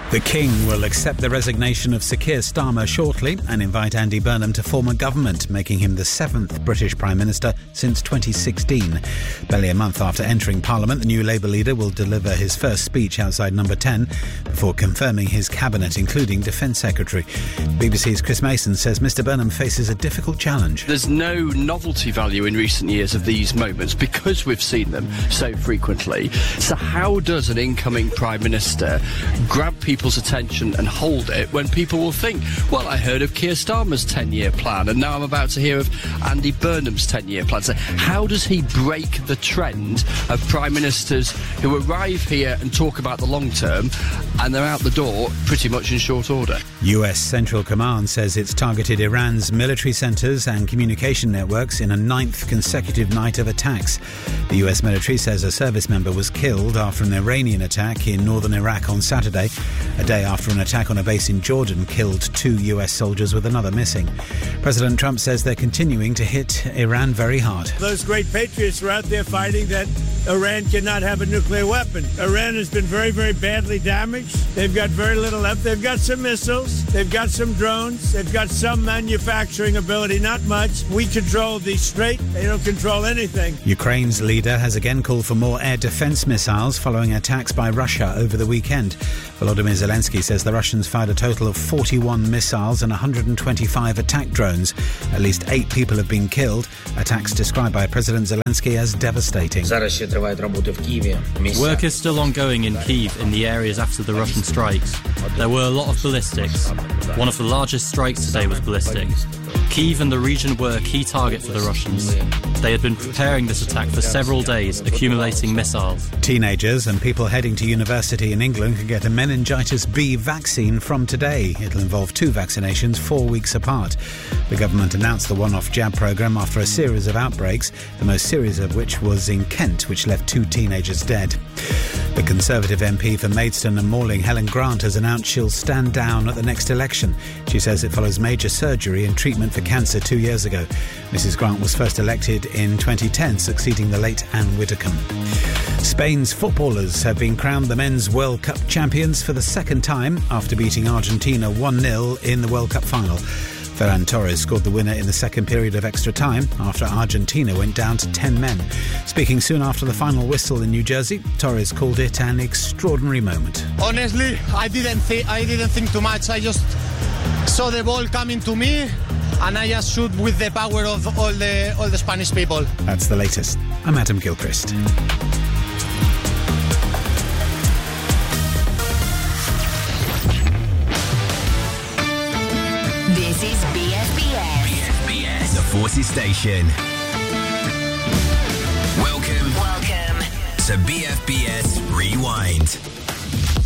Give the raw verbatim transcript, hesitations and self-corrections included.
The King will accept the resignation of Sir Keir Starmer shortly and invite Andy Burnham to form a government, making him the seventh British Prime Minister since twenty sixteen. Barely a month after entering Parliament, the new Labour leader will deliver his first speech outside Number ten before confirming his cabinet, including Defence Secretary. B B C's Chris Mason says Mr Burnham faces a difficult challenge. There's no novelty value in recent years of these moments because we've seen them so frequently. So how does an incoming Prime Minister grab people people's attention and hold it when people will think, well, I heard of Keir Starmer's ten-year plan and now I'm about to hear of Andy Burnham's ten-year plan. So how does he break the trend of Prime Ministers who arrive here and talk about the long term and they're out the door pretty much in short order? U S Central Command says it's targeted Iran's military centres and communication networks in a ninth consecutive night of attacks. The U S military says a service member was killed after an Iranian attack in northern Iraq on Saturday, a day after an attack on a base in Jordan killed two U S soldiers with another missing. President Trump says they're continuing to hit Iran very hard. Those great patriots are out there fighting that Iran cannot have a nuclear weapon. Iran has been very, very badly damaged. They've got very little left. They've got some missiles. They've got some drones. They've got some manufacturing ability, not much. We control the strait. They don't control anything. Ukraine's leader has again called for more air defence missiles following attacks by Russia over the weekend. Volodymyr Zelensky says the Russians fired a total of forty-one missiles and one hundred twenty-five attack drones. At least eight people have been killed. Attacks described by President Zelensky as devastating. Work is still ongoing in Kyiv in the areas after the Russian strikes. There were a lot of ballistics. One of the largest strikes today was ballistic. Kyiv and the region were a key target for the Russians. They had been preparing this attack for several days, accumulating missiles. Teenagers and people heading to university in England can get a meningitis B vaccine from today. It'll involve two vaccinations four weeks apart. The government announced the one-off jab programme after a series of outbreaks, the most serious of which was in Kent, which left two teenagers dead. The Conservative M P for Maidstone and Malling, Helen Grant, has announced she'll stand down at the next election. She says it follows major surgery and treatment for cancer two years ago. Missus Grant was first elected in twenty ten, succeeding the late Anne Widdecombe. Spain's footballers have been crowned the Men's World Cup champions for the second time after beating Argentina one nil in the World Cup final. Ferran Torres scored the winner in the second period of extra time after Argentina went down to ten men. Speaking soon after the final whistle in New Jersey, Torres called it an extraordinary moment. Honestly, I didn't think I didn't think too much. I just saw the ball coming to me and I just shoot with the power of all the all the Spanish people. That's the latest. I'm Adam Gilchrist. This is B F B S. B F B S, the Forces Station. Welcome, Welcome to B F B S Rewind.